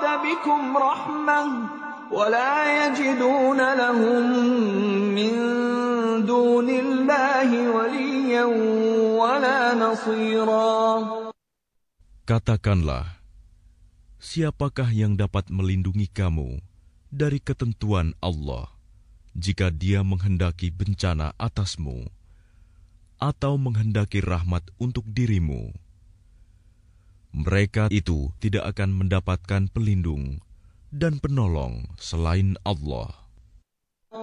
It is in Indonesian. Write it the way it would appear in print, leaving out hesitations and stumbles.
بكم رحمة ولا يجدون لهم من دون الله وليا ولا نصيرا. Katakanlah, siapakah yang dapat melindungi kamu dari ketentuan Allah jika Dia menghendaki bencana atasmu atau menghendaki rahmat untuk dirimu? Mereka itu tidak akan mendapatkan pelindung dan penolong selain Allah.